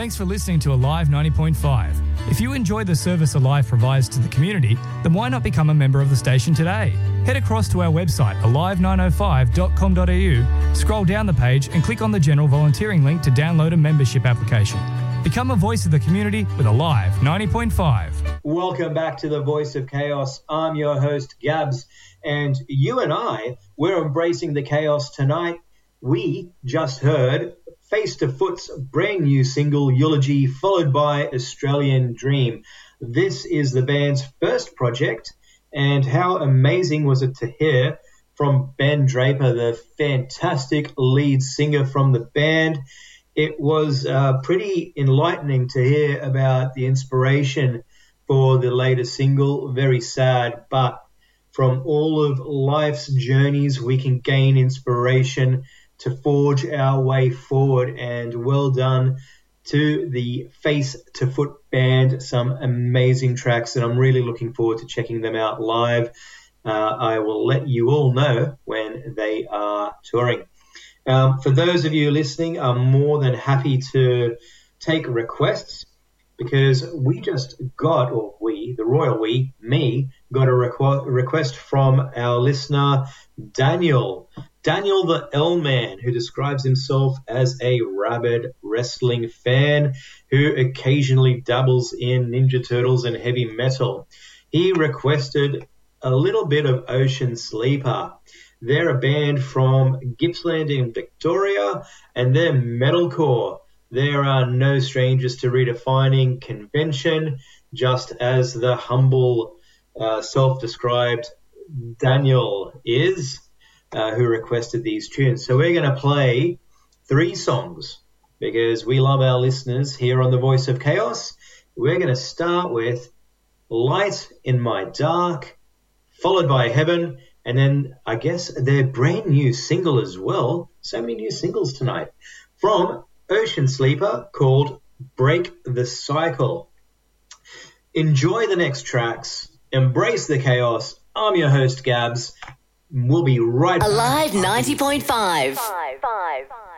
Thanks for listening to Alive 90.5. If you enjoy the service Alive provides to the community, then why not become a member of the station today? Head across to our website, alive905.com.au, scroll down the page and click on the general volunteering link to download a membership application. Become a voice of the community with Alive 90.5. Welcome back to the Voice of Chaos. I'm your host, Gabs, and you and I, we're embracing the chaos tonight. We just heard Face to Foot's brand new single, Eulogy, followed by Australian Dream. This is the band's first project, and how amazing was it to hear from Ben Draper, the fantastic lead singer from the band. It was pretty enlightening to hear about the inspiration for the latest single. Very sad, but from all of life's journeys, we can gain inspiration to forge our way forward, and well done to the Face to Foot band. Some amazing tracks, and I'm really looking forward to checking them out live. I will let you all know when they are touring. For those of you listening, I'm more than happy to take requests, because we just got, or we, the royal we, me, got a request from our listener, Daniel the L-Man, who describes himself as a rabid wrestling fan who occasionally dabbles in Ninja Turtles and heavy metal. He requested a little bit of Ocean Sleeper. They're a band from Gippsland in Victoria, and they're metalcore. They are no strangers to redefining convention, just as the humble, self-described Daniel is, who requested these tunes. So we're going to play 3 songs because we love our listeners here on The Voice of Chaos. We're going to start with Light in My Dark, followed by Heaven, and then I guess their brand new single as well. So many new singles tonight from Ocean Sleeper called Break the Cycle. Enjoy the next tracks. Embrace the chaos. I'm your host, Gabs. We'll be right back. Alive 90.5.